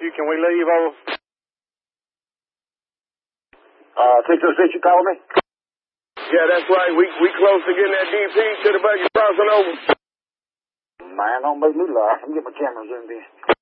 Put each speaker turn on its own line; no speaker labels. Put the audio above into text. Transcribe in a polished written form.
Can we leave over?
606, you calling me?
Yeah, that's right. We close to getting that DP to the buggy crossing over.
Man, don't make me laugh. I'm getting my camera zoomed in.